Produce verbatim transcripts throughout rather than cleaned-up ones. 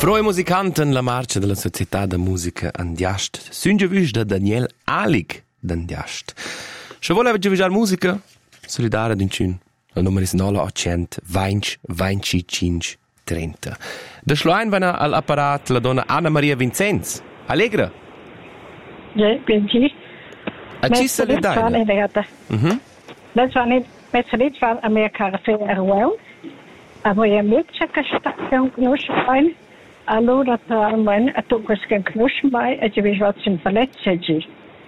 Frohe Musikanten, la marcia della Società da Musica Andiast. Sünge vüs da Daniel Alig d'Andiast. Se voleva già musica, solidare d'incun. Il numero è nove otto venti venticinque trenta. Da Schlein vana all'apparat la donna Anna Maria Vincenz. Allegra? Ja, bin ich. A ci solidare? Mhm. Das war nicht, das Lied war Amerika sehr erwähnt. Aber ich möchte keine Knuschen allora man a tu questo Knuschen bei, e ci vedo in palazzo gi.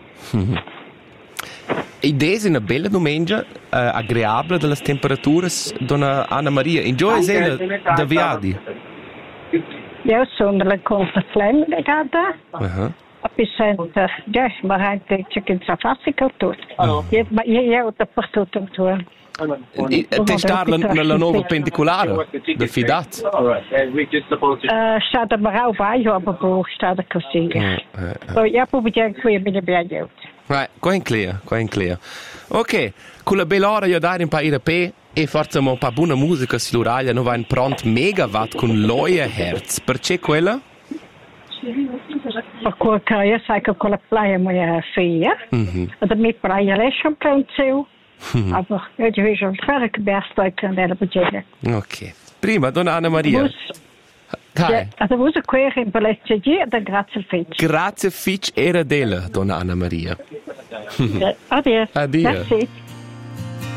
Idee è una bella domenica, uh, agreabile delle temperature, donna Anna Maria. In gioia è da Viadi? Io sono la conta flemme legata. Uh-huh. A Picenta, ja, ma anche c'è che sa farsi tutto. Io io ho dappertutto tutto. Testarla nella nuova pendicolare del Fidat. Uh, stada marau vai, aber bo stada così. So ja, probiamo qui mi abbiamo. Right, qua in clear, qua in clear. Ok, con la bella ora io dare un paio di pe e forse un po' buona musica sull'Uralia, non va in pront megawatt con l'oia hertz. Perché quella? Perché io sai che con la playa mia figlia, da mi playa lei schon pronto. Aber io ci vedo un fare che basta che nella budget. Ok. Prima donna Anna Maria. Ja, also wo ist quer in Palazzo G, da grazie Fitch. Grazie Fitch era della donna Anna Maria. Addio. Addio. Merci.